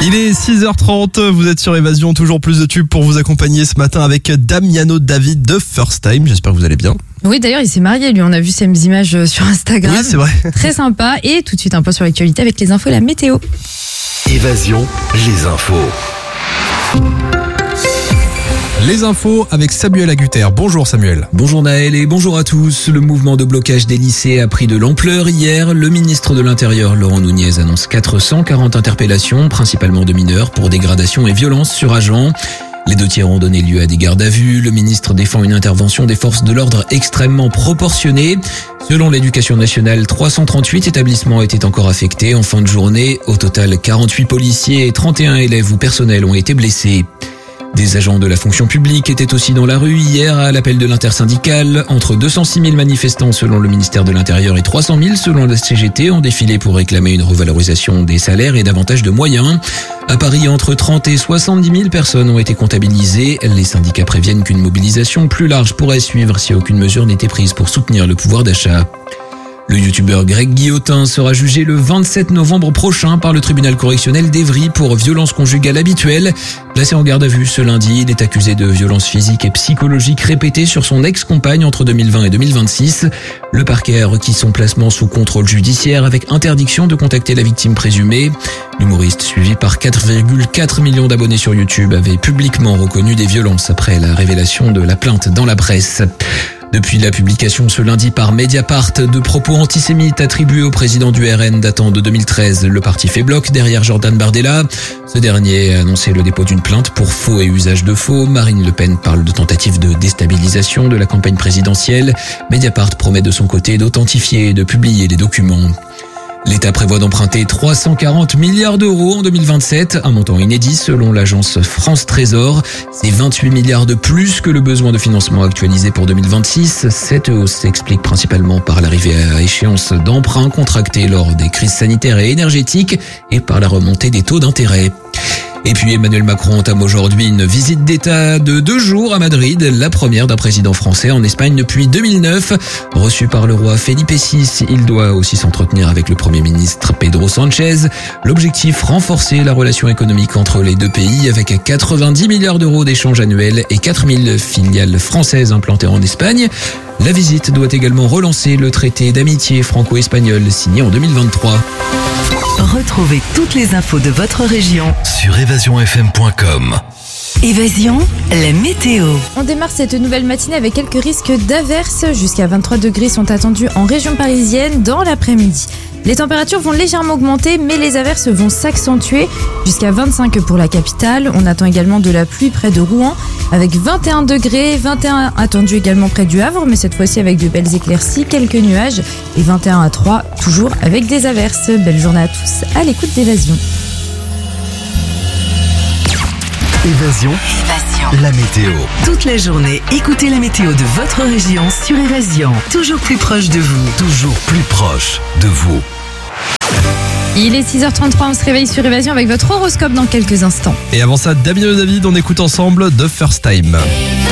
Il est 6h30, vous êtes sur Évasion, toujours plus de tubes pour vous accompagner ce matin avec Damiano David de First Time. J'espère que vous allez bien. Oui, d'ailleurs, il s'est marié, lui. On a vu ces images sur Instagram. Oui, c'est vrai. Très sympa. Et tout de suite, un point sur l'actualité avec les infos et la météo. Évasion, les infos. Les infos avec Samuel Agutter. Bonjour Samuel. Bonjour Naël et bonjour à tous. Le mouvement de blocage des lycées a pris de l'ampleur hier. Le ministre de l'Intérieur, Laurent Nunez, annonce 440 interpellations, principalement de mineurs, pour dégradation et violence sur agents. Les 2 tiers ont donné lieu à des gardes à vue. Le ministre défend une intervention des forces de l'ordre extrêmement proportionnée. Selon l'Éducation nationale, 338 établissements étaient encore affectés en fin de journée. Au total, 48 policiers et 31 élèves ou personnels ont été blessés. Des agents de la fonction publique étaient aussi dans la rue hier à l'appel de l'intersyndicale. Entre 206 000 manifestants selon le ministère de l'Intérieur et 300 000 selon la CGT ont défilé pour réclamer une revalorisation des salaires et davantage de moyens. À Paris, entre 30 et 70 000 personnes ont été comptabilisées. Les syndicats préviennent qu'une mobilisation plus large pourrait suivre si aucune mesure n'était prise pour soutenir le pouvoir d'achat. Le youtubeur Greg Guillotin sera jugé le 27 novembre prochain par le tribunal correctionnel d'Évry pour violence conjugale habituelle. Placé en garde à vue ce lundi, il est accusé de violences physiques et psychologiques répétées sur son ex-compagne entre 2020 et 2026. Le parquet a requis son placement sous contrôle judiciaire avec interdiction de contacter la victime présumée. L'humoriste, suivi par 4,4 millions d'abonnés sur YouTube, avait publiquement reconnu des violences après la révélation de la plainte dans la presse. Depuis la publication ce lundi par Mediapart de propos antisémites attribués au président du RN datant de 2013, le parti fait bloc derrière Jordan Bardella. Ce dernier a annoncé le dépôt d'une plainte pour faux et usage de faux. Marine Le Pen parle de tentative de déstabilisation de la campagne présidentielle. Mediapart promet de son côté d'authentifier et de publier les documents. L'État prévoit d'emprunter 340 milliards d'euros en 2027, un montant inédit selon l'agence France Trésor. C'est 28 milliards de plus que le besoin de financement actualisé pour 2026. Cette hausse s'explique principalement par l'arrivée à échéance d'emprunts contractés lors des crises sanitaires et énergétiques et par la remontée des taux d'intérêt. Et puis Emmanuel Macron entame aujourd'hui une visite d'État de 2 jours à Madrid, la première d'un président français en Espagne depuis 2009. Reçu par le roi Felipe VI, il doit aussi s'entretenir avec le Premier ministre Pedro Sánchez. L'objectif, renforcer la relation économique entre les 2 pays avec 90 milliards d'euros d'échanges annuels et 4000 filiales françaises implantées en Espagne. La visite doit également relancer le traité d'amitié franco-espagnol signé en 2023. Retrouvez toutes les infos de votre région Sur évasionfm.com. Évasion, la météo. On démarre cette nouvelle matinée avec quelques risques d'averses. Jusqu'à 23 degrés sont attendus en région parisienne dans l'après-midi. Les températures vont légèrement augmenter, mais les averses vont s'accentuer. Jusqu'à 25 pour la capitale. On attend également de la pluie près de Rouen, avec 21 degrés, 21 attendus également près du Havre, mais cette fois-ci avec de belles éclaircies, quelques nuages, et 21 à 3, toujours avec des averses. Belle journée à tous, à l'écoute d'Évasion. Évasion, la météo. Toute la journée, écoutez la météo de votre région sur Évasion. Toujours plus proche de vous. Toujours plus proche de vous. Il est 6h33, on se réveille sur Évasion avec votre horoscope dans quelques instants. Et avant ça, Damiano David, on écoute ensemble The First Time.